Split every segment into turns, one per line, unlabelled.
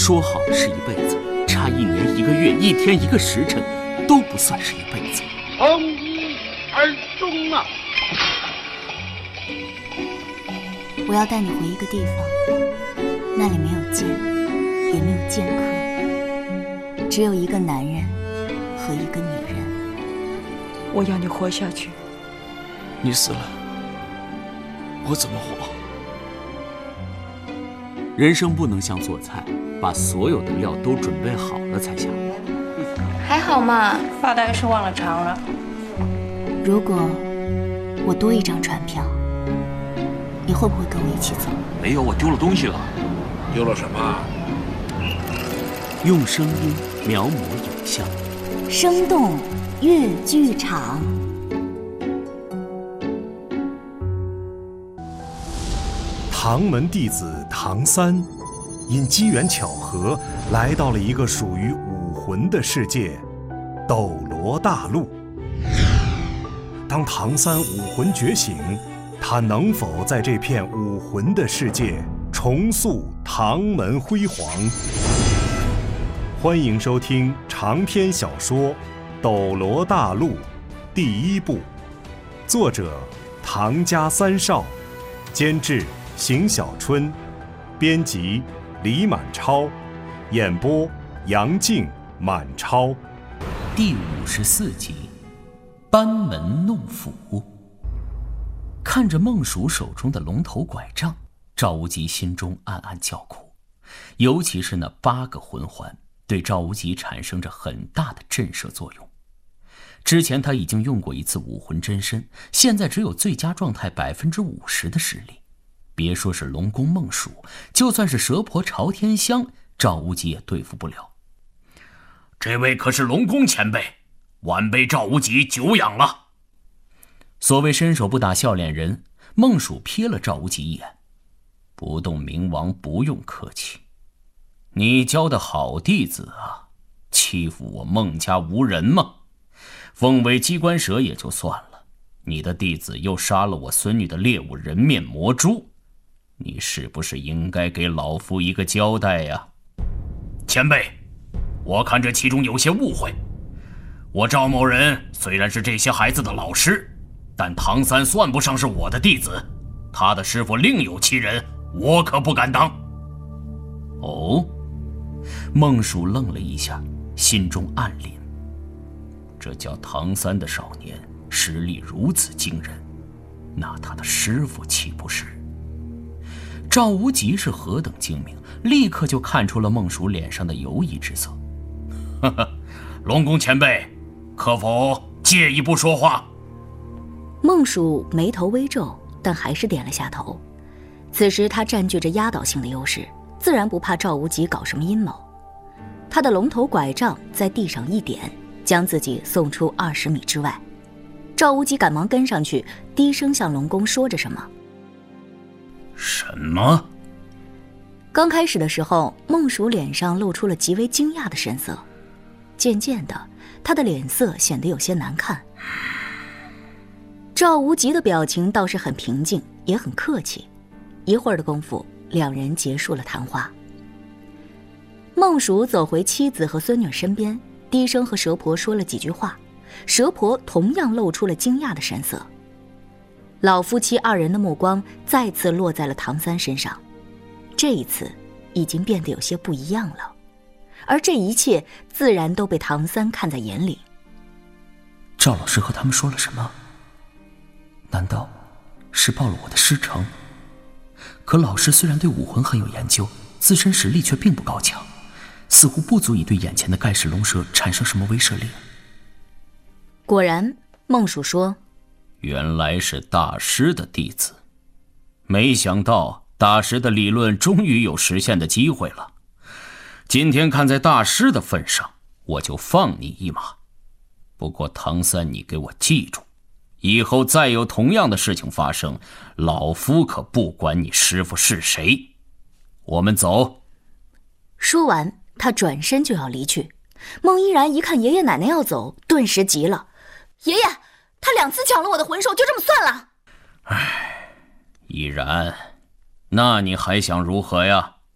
说好的是一辈子，差1年1个月1天1个时辰，都不算是一辈子。
从一而终啊！
我要带你回一个地方，那里没有剑，也没有剑客，只有一个男人和一个女人。
我要你活下去。
你死了，我怎么活？
人生不能像做菜，把所有的料都准备好了才下锅。
还好嘛，发呆是忘了尝了。
如果我多一张船票，你会不会跟我一起走？
没有，我丢了东西了。
丢了什么？
用声音描摹影像，
生动粤剧场。
唐门弟子唐三，因机缘巧合来到了一个属于武魂的世界——斗罗大陆。当唐三武魂觉醒，他能否在这片武魂的世界重塑唐门辉煌？欢迎收听长篇小说《斗罗大陆》第1部，作者唐家三少，监制邢小春，编辑李满超，演播杨静、满超。
第54集，班门弄斧。看着孟蜀手中的龙头拐杖，赵无极心中暗暗叫苦，尤其是那8个魂环对赵无极产生着很大的震慑作用。之前他已经用过一次武魂真身，现在只有最佳状态50%的实力，别说是龙宫孟蜀，就算是蛇婆朝天香，赵无极也对付不了。
这位可是龙宫前辈，晚辈赵无极久仰了。
所谓伸手不打笑脸人，孟蜀瞥了赵无极一眼，不动明王不用客气，你教的好弟子啊，欺负我孟家无人吗？奉为机关蛇也就算了，你的弟子又杀了我孙女的猎物人面魔蛛，你是不是应该给老夫一个交代呀？
前辈，我看这其中有些误会。我赵某人虽然是这些孩子的老师，但唐三算不上是我的弟子，他的师傅另有其人，我可不敢当。
哦，孟蜀愣了一下，心中暗凛，这叫唐三的少年实力如此惊人，那他的师傅岂不是？赵无极是何等精明，立刻就看出了孟蜀脸上的犹疑之色。
呵呵，龙宫前辈，可否借一步说话？
孟蜀眉头微皱，但还是点了下头。此时他占据着压倒性的优势，自然不怕赵无极搞什么阴谋。他的龙头拐杖在地上一点，将自己送出20米之外。赵无极赶忙跟上去，低声向龙宫说着什么。
什么？
刚开始的时候，孟蜀脸上露出了极为惊讶的神色，渐渐的，他的脸色显得有些难看。赵无极的表情倒是很平静，也很客气。一会儿的功夫，两人结束了谈话。孟蜀走回妻子和孙女身边，低声和蛇婆说了几句话，蛇婆同样露出了惊讶的神色。老夫妻2人的目光再次落在了唐三身上，这一次已经变得有些不一样了，而这一切自然都被唐三看在眼里。
赵老师和他们说了什么？难道是报了我的师承？可老师虽然对武魂很有研究，自身实力却并不高强，似乎不足以对眼前的盖世龙蛇产生什么威慑力。
果然，孟蜀说，
原来是大师的弟子，没想到大师的理论终于有实现的机会了。今天看在大师的份上，我就放你一马。不过唐三，你给我记住，以后再有同样的事情发生，老夫可不管你师父是谁。我们走。
说完，他转身就要离去。孟依然一看爷爷奶奶要走，顿时急了：爷爷，他2次抢了我的魂兽，就这么算了？
唉，依然，那你还想如何呀？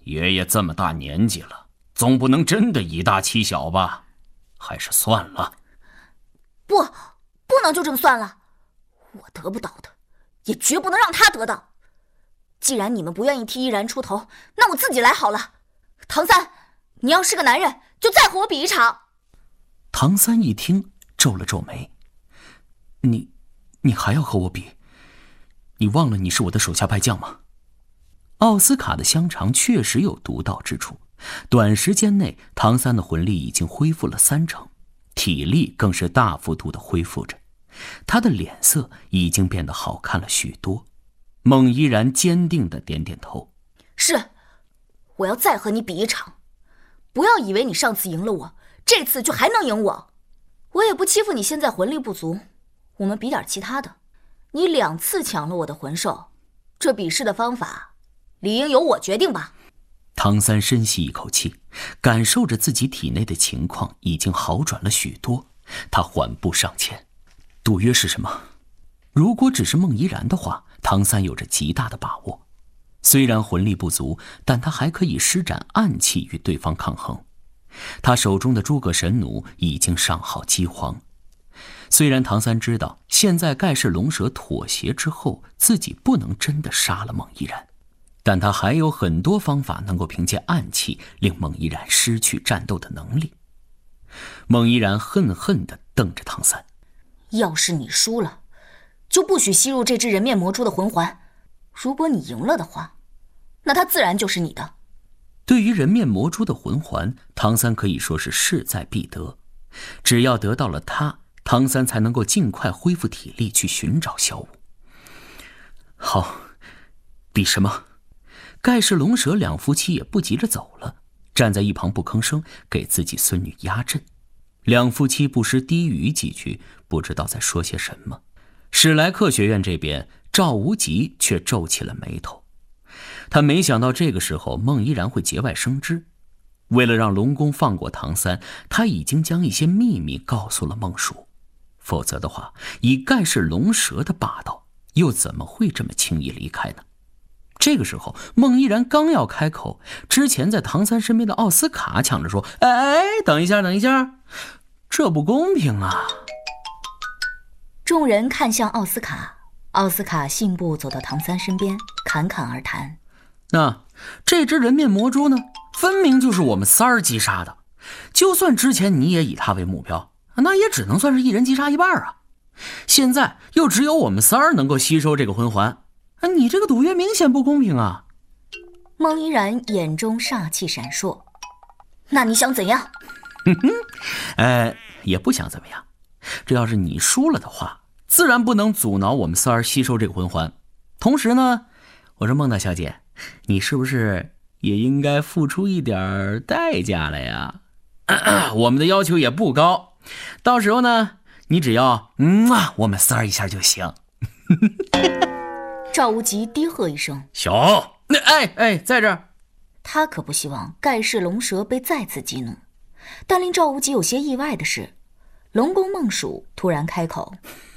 爷爷这么大年纪了，总不能真的以大欺小吧？还是算了。
不能就这么算了。我得不到的，也绝不能让他得到。既然你们不愿意替依然出头，那我自己来好了。唐三，你要是个男人，就再和我比一场。
唐三一听，皱了皱眉：“你还要和我比？你忘了你是我的手下败将吗？”奥斯卡的香肠确实有独到之处，短时间内，唐三的魂力已经恢复了30%，体力更是大幅度的恢复着，他的脸色已经变得好看了许多。孟依然坚定地点点头：“
是，我要再和你比一场。不要以为你上次赢了我，这次就还能赢我。我也不欺负你现在魂力不足，我们比点其他的。你2次抢了我的魂兽，这比试的方法理应由我决定吧。”
唐三深吸一口气，感受着自己体内的情况已经好转了许多，他缓步上前：“赌约是什么？”如果只是孟依然的话，唐三有着极大的把握。虽然魂力不足，但他还可以施展暗器与对方抗衡。他手中的诸葛神弩已经上好机皇。虽然唐三知道现在盖世龙蛇妥协之后，自己不能真的杀了孟依然，但他还有很多方法能够凭借暗器令孟依然失去战斗的能力。孟依然恨恨地瞪着唐三：“
要是你输了，就不许吸入这只人面魔蛛的魂环。如果你赢了的话，那它自然就是你的。”
对于人面魔蛛的魂环，唐三可以说是势在必得。只要得到了它，唐三才能够尽快恢复体力去寻找小舞。好，比什么？盖世龙蛇两夫妻也不急着走了，站在一旁不吭声，给自己孙女压阵。两夫妻不时低语几句，不知道在说些什么。史莱克学院这边，赵无极却皱起了眉头。他没想到这个时候孟依然会节外生枝。为了让龙宫放过唐三，他已经将一些秘密告诉了孟蜀，否则的话，以盖世龙蛇的霸道，又怎么会这么轻易离开呢？这个时候，孟依然刚要开口，之前在唐三身边的奥斯卡抢着说：“哎，等一下，这不公平啊！”
众人看向奥斯卡，奥斯卡信步走到唐三身边，侃侃而谈：“
那这只人面魔蛛呢？分明就是我们三儿击杀的。就算之前你也以它为目标，那也只能算是一人击杀一半啊。现在又只有我们三儿能够吸收这个魂环，你这个赌约明显不公平啊！”
孟依然眼中煞气闪烁：“那你想怎样？”
也不想怎么样。这要是你输了的话，自然不能阻挠我们三儿吸收这个魂环。同时呢，我说孟大小姐，你是不是也应该付出一点代价了呀？我们的要求也不高，到时候呢，你只要我们三儿一下就行。
赵无极低喝一声：“
小，
在这儿。”
他可不希望盖世龙蛇被再次激怒。但令赵无极有些意外的是，龙宫孟蜀突然开口：“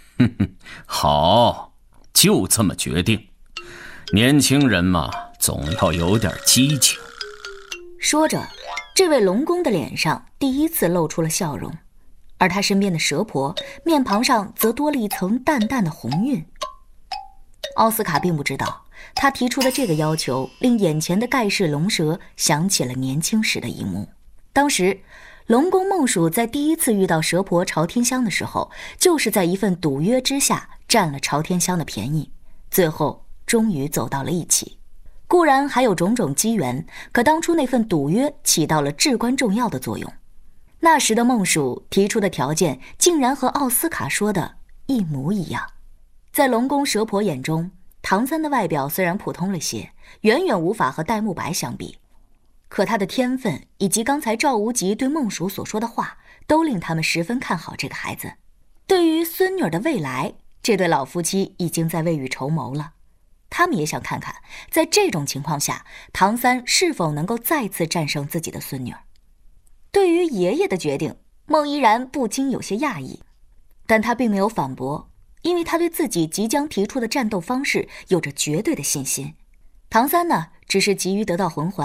好，就这么决定。年轻人嘛，总要有点激情。”
说着，这位龙宫的脸上第一次露出了笑容，而他身边的蛇婆面庞上则多了一层淡淡的红晕。奥斯卡并不知道，他提出的这个要求令眼前的盖世龙蛇想起了年轻时的一幕。当时龙宫孟蜀在第一次遇到蛇婆朝天香的时候，就是在一份赌约之下占了朝天香的便宜，最后终于走到了一起。固然还有种种机缘，可当初那份赌约起到了至关重要的作用。那时的孟蜀提出的条件竟然和奥斯卡说的一模一样。在龙宫蛇婆眼中，唐三的外表虽然普通了些，远远无法和戴沐白相比，可他的天分以及刚才赵无极对孟蜀所说的话，都令他们十分看好这个孩子。对于孙女儿的未来，这对老夫妻已经在未雨绸缪了。他们也想看看，在这种情况下，唐三是否能够再次战胜自己的孙女儿。对于爷爷的决定，孟依然不禁有些讶异，但他并没有反驳，因为他对自己即将提出的战斗方式有着绝对的信心。唐三呢，只是急于得到魂环，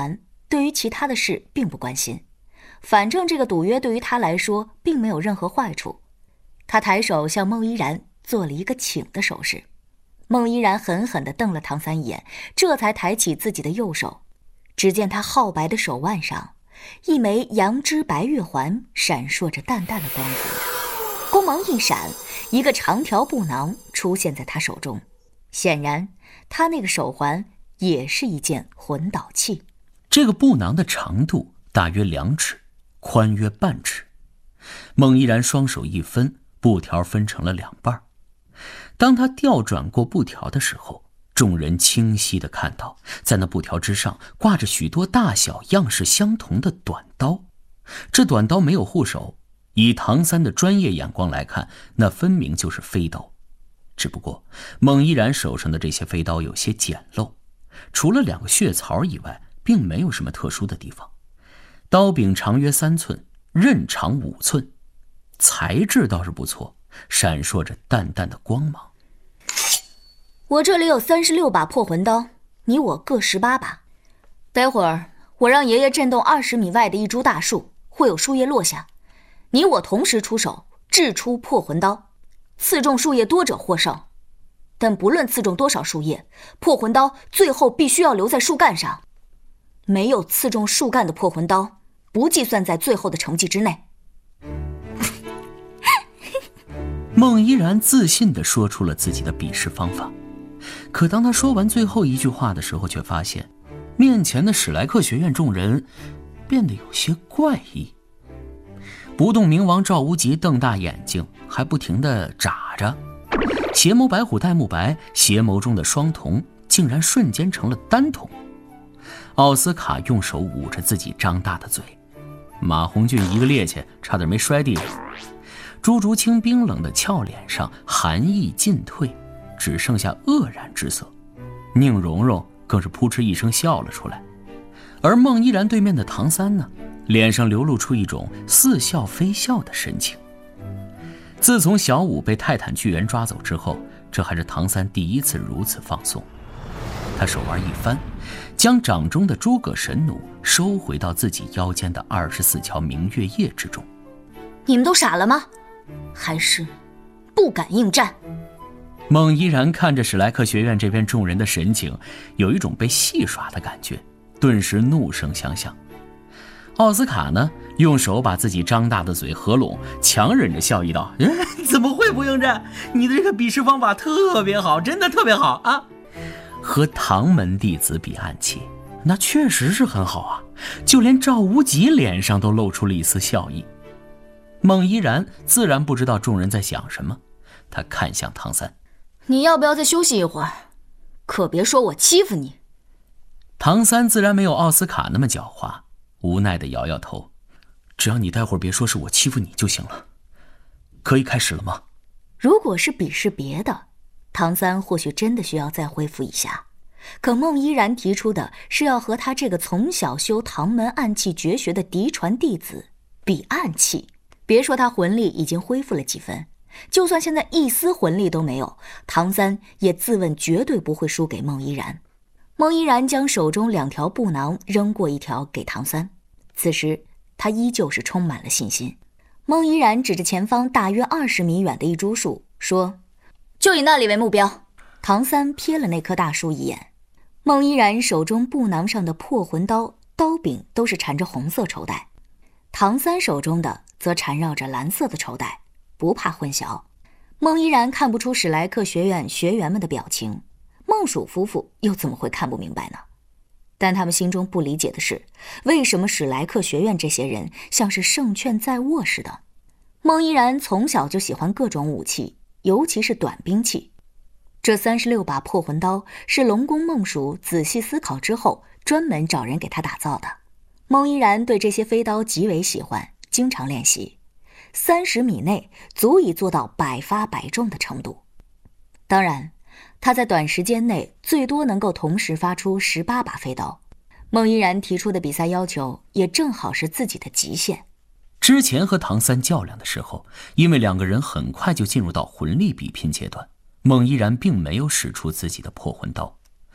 对于其他的事并不关心，反正这个赌约对于他来说并没有任何坏处。他抬手向孟依然做了一个请的手势，孟依然狠狠地瞪了唐三一眼，这才抬起自己的右手。只见他皓白的手腕上，一枚羊脂白月环闪烁着淡淡的光泽，光芒一闪，一个长条布囊出现在他手中。显然，他那个手环也是一件魂导器。
这个布囊的长度大约2尺，宽约半尺。孟依然双手一分，布条分成了2半。当他调转过布条的时候，众人清晰地看到，在那布条之上挂着许多大小样式相同的短刀。这短刀没有护手，以唐三的专业眼光来看，那分明就是飞刀。只不过孟依然手上的这些飞刀有些简陋，除了2个血槽以外，并没有什么特殊的地方。刀柄长约3寸，刃长5寸，材质倒是不错，闪烁着淡淡的光芒。
我这里有36把破魂刀，你我各18把。待会儿我让爷爷震动20米外的一株大树，会有树叶落下，你我同时出手，掷出破魂刀，刺中树叶多者获胜。但不论刺中多少树叶，破魂刀最后必须要留在树干上。没有刺中树干的破魂刀，不计算在最后的成绩之内。
孟依然自信地说出了自己的比试方法，可当他说完最后一句话的时候，却发现面前的史莱克学院众人变得有些怪异。不动明王赵无极瞪大眼睛，还不停地眨着，邪眸白虎戴沐白邪眸中的双瞳竟然瞬间成了单瞳。奥斯卡用手捂着自己张大的嘴，马红俊一个趔趄，差点没摔地上。朱竹清冰冷的俏脸上寒意尽退，只剩下愕然之色。宁荣荣更是扑哧一声笑了出来。而孟依然对面的唐三呢，脸上流露出一种似笑非笑的神情。自从小舞被泰坦巨猿抓走之后，这还是唐三第一次如此放松。他手腕一翻，将掌中的诸葛神弩收回到自己腰间的24条明月夜之中。
你们都傻了吗？还是不敢应战？
孟依然看着史莱克学院这边众人的神情，有一种被戏耍的感觉，顿时怒声相向。奥斯卡呢，用手把自己张大的嘴合拢，强忍着笑意道：怎么会不应战？你的这个比试方法特别好，真的特别好啊！和唐门弟子比暗器，那确实是很好啊，就连赵无极脸上都露出了一丝笑意。孟依然自然不知道众人在想什么，他看向唐三：
你要不要再休息一会儿？可别说我欺负你。
唐三自然没有奥斯卡那么狡猾，无奈地摇摇头：只要你待会儿别说是我欺负你就行了。可以开始了吗？
如果是比试别的，唐三或许真的需要再恢复一下，可孟依然提出的是要和他这个从小修唐门暗器绝学的嫡传弟子比暗器。别说他魂力已经恢复了几分，就算现在一丝魂力都没有，唐三也自问绝对不会输给孟依然。孟依然将手中2条布囊扔过一条给唐三，此时他依旧是充满了信心。孟依然指着前方大约20米远的一株树说：就以那里为目标。唐三瞥了那棵大树一眼，孟依然手中布囊上的破魂刀刀柄都是缠着红色绸带，唐三手中的则缠绕着蓝色的绸带，不怕混淆。孟依然看不出史莱克学院学员们的表情，孟蜀夫妇又怎么会看不明白呢？但他们心中不理解的是，为什么史莱克学院这些人像是胜券在握似的？孟依然从小就喜欢各种武器，尤其是短兵器。这36把破魂刀是龙宫孟蜀仔细思考之后专门找人给他打造的。孟依然对这些飞刀极为喜欢，经常练习，30米内足以做到百发百中的程度。当然，他在短时间内最多能够同时发出18把飞刀。孟依然提出的比赛要求也正好是自己的极限。
之前和唐三较量的时候，因为2个人很快就进入到魂力比拼阶段，孟依然并没有使出自己的破魂刀。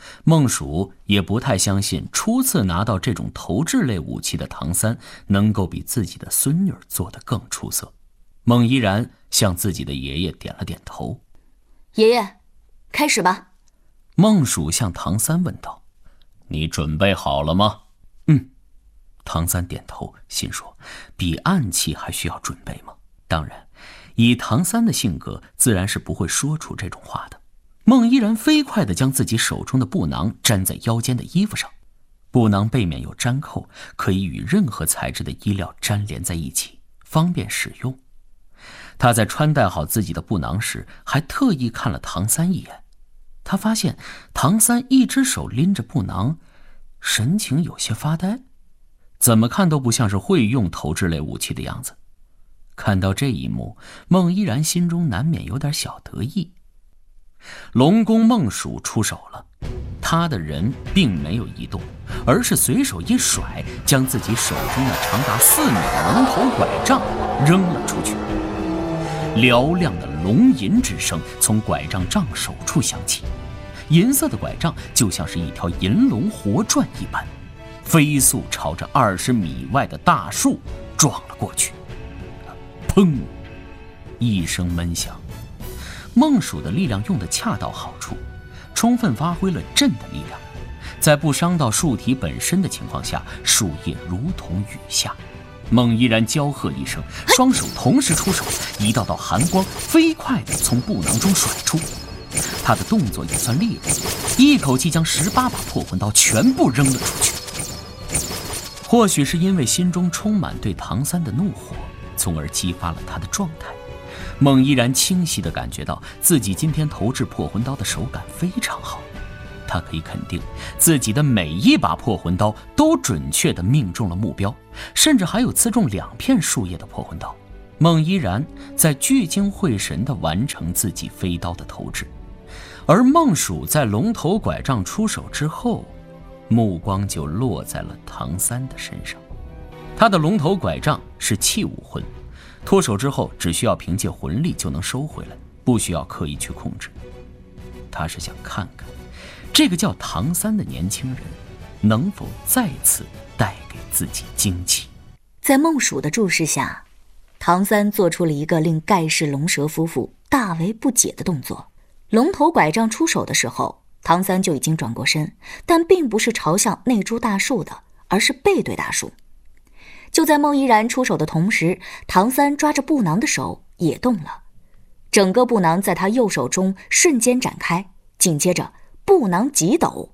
孟蜀也不太相信初次拿到这种投掷类武器的唐三能够比自己的孙女做得更出色。孟依然向自己的爷爷点了点头。
爷爷，开始吧。
孟蜀向唐三问道：你准备好了吗？唐三点头，心说比暗器还需要准备吗？当然，以唐三的性格，自然是不会说出这种话的。孟依然飞快地将自己手中的布囊粘在腰间的衣服上，布囊背面有粘扣，可以与任何材质的衣料粘连在一起，方便使用。他在穿戴好自己的布囊时，还特意看了唐三一眼。他发现唐三一只手拎着布囊，神情有些发呆，怎么看都不像是会用投掷类武器的样子。看到这一幕，孟依然心中难免有点小得意。龙宫孟蜀出手了，他的人并没有移动，而是随手一甩，将自己手中那长达4米的龙头拐杖扔了出去。嘹亮的龙吟之声从拐杖杖手处响起，银色的拐杖就像是一条银龙活转一般，飞速朝着20米外的大树撞了过去。砰！一声闷响，孟蜀的力量用得恰到好处，充分发挥了震的力量。在不伤到树体本身的情况下，树叶如同雨下。孟依然娇喝一声，双手同时出手，一道道寒光飞快地从布囊中甩出。他的动作也算利落，一口气将18把破魂刀全部扔了出去。或许是因为心中充满对唐三的怒火，从而激发了他的状态。孟依然清晰地感觉到自己今天投掷破魂刀的手感非常好，他可以肯定自己的每一把破魂刀都准确地命中了目标，甚至还有刺中2片树叶的破魂刀。孟依然在聚精会神地完成自己飞刀的投掷，而孟蜀在龙头拐杖出手之后，目光就落在了唐三的身上。他的龙头拐杖是器武魂，脱手之后只需要凭借魂力就能收回来，不需要刻意去控制。他是想看看这个叫唐三的年轻人能否再次带给自己惊奇。
在孟蜀的注视下，唐三做出了一个令盖世龙蛇夫妇大为不解的动作。龙头拐杖出手的时候，唐三就已经转过身，但并不是朝向那株大树的，而是背对大树。就在孟依然出手的同时，唐三抓着布囊的手也动了，整个布囊在他右手中瞬间展开，紧接着布囊急抖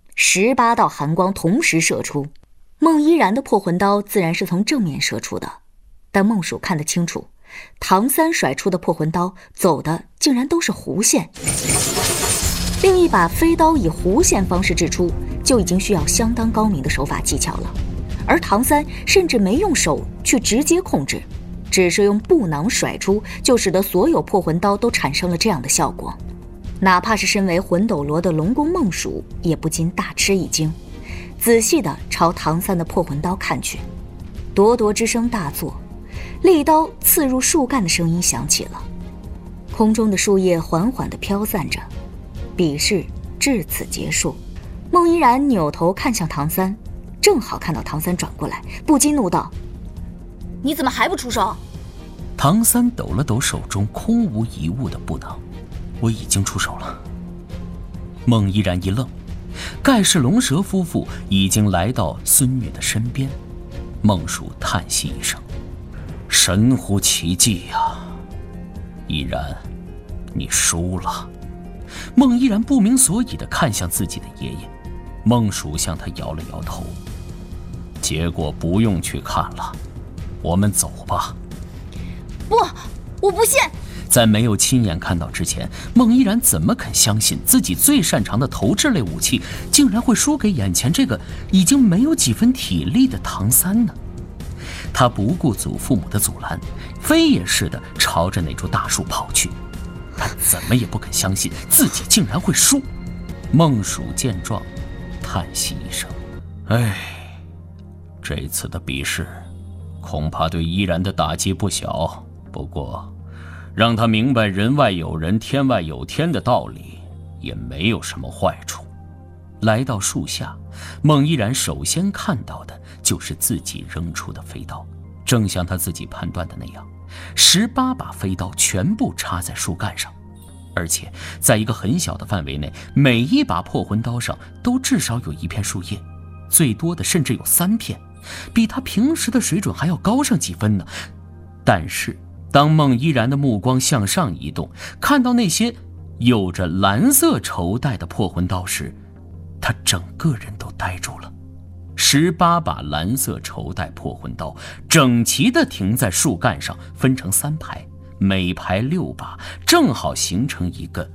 ，18道寒光同时射出。孟依然的破魂刀自然是从正面射出的，但孟蜀看得清楚，唐三甩出的破魂刀走的竟然都是弧线。另一把飞刀以弧线方式掷出，就已经需要相当高明的手法技巧了。而唐三甚至没用手去直接控制，只是用布囊甩出，就使得所有破魂刀都产生了这样的效果。哪怕是身为魂斗罗的龙宫孟蜀也不禁大吃一惊，仔细地朝唐三的破魂刀看去。咄咄之声大作，利刀刺入树干的声音响起了，空中的树叶缓缓地飘散着。比试至此结束。孟依然扭头看向唐三，正好看到唐三转过来，不禁怒道：你怎么还不出手？
唐三抖了抖手中空无一物的布囊，我已经出手了。孟依然一愣，盖世龙蛇夫妇已经来到孙女的身边。孟蜀叹息一声：神乎其技呀！依然，你输了。孟依然不明所以地看向自己的爷爷，孟蜀向他摇了摇头。结果不用去看了，我们走吧。
不，我不信！
在没有亲眼看到之前，孟依然怎么肯相信自己最擅长的投掷类武器竟然会输给眼前这个已经没有几分体力的唐三呢？他不顾祖父母的阻拦，飞也似的朝着那株大树跑去。他怎么也不肯相信自己竟然会输。孟蜀见状，叹息一声：哎，这次的比试恐怕对依然的打击不小，不过让他明白人外有人天外有天的道理也没有什么坏处。 来到树下，孟依然首先看到的就是自己扔出的飞刀。正像他自己判断的那样，18把飞刀全部插在树干上，而且在一个很小的范围内，每一把破魂刀上都至少有1片树叶，最多的甚至有3片，比他平时的水准还要高上几分呢。但是当孟依然的目光向上移动，看到那些有着蓝色绸带的破魂刀时，他整个人都呆住了。18把蓝色绸带破魂刀整齐地停在树干上，分成3排，每排6把，正好形成一个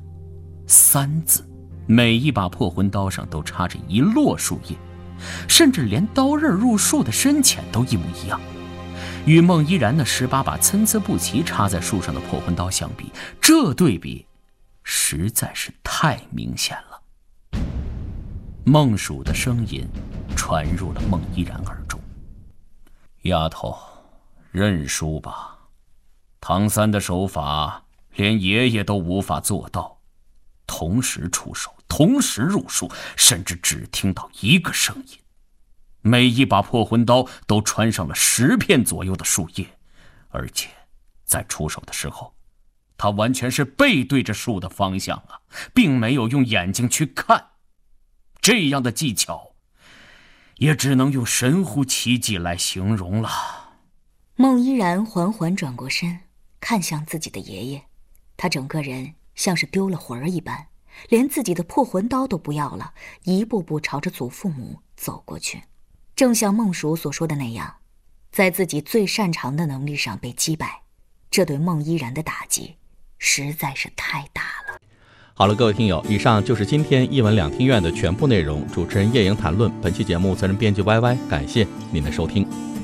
3字。每一把破魂刀上都插着一摞树叶，甚至连刀刃入树的深浅都一模一样。与孟依然那18把参差不齐插在树上的破魂刀相比，这对比实在是太明显了。孟蜀的声音传入了孟依然耳中：“丫头，认输吧。唐三的手法连爷爷都无法做到，同时出手，同时入树，甚至只听到一个声音。每一把破魂刀都穿上了10片左右的树叶，而且在出手的时候，他完全是背对着树的方向啊，并没有用眼睛去看。这样的技巧也只能用神乎其技来形容了。”
孟依然缓缓转过身，看向自己的爷爷，他整个人像是丢了魂儿一般，连自己的破魂刀都不要了，一步步朝着祖父母走过去。正像孟蜀所说的那样，在自己最擅长的能力上被击败，这对孟依然的打击实在是太大了。
好了，各位听友，以上就是今天一文两听院的全部内容。主持人叶莹谈论，本期节目责任编辑 YY，感谢您的收听。